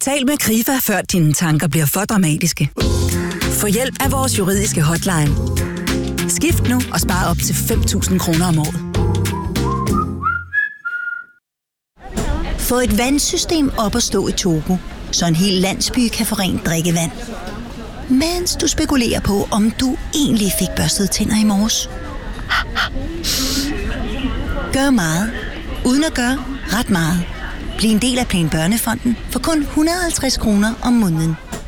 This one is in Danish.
Tal med Krifa, før dine tanker bliver for dramatiske. Få hjælp af vores juridiske hotline. Skift nu og spar op til 5.000 kroner om året. Få et vandsystem op at stå i Togo, så en hel landsby kan få rent drikkevand. Mens du spekulerer på, om du egentlig fik børstet tænder i morges. Gør meget, uden at gøre ret meget. Bliv en del af Plan Børnefonden for kun 150 kroner om måneden.